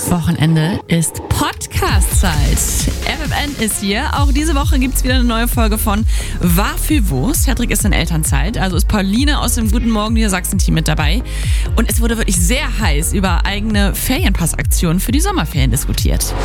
Wochenende ist Podcast-Zeit. FFN ist hier. Auch diese Woche gibt es wieder eine neue Folge von War für wo. Cedric ist in Elternzeit, also ist Pauline aus dem Guten Morgen Niedersachsen-Team mit dabei. Und es wurde wirklich sehr heiß über eigene Ferienpassaktionen für die Sommerferien diskutiert.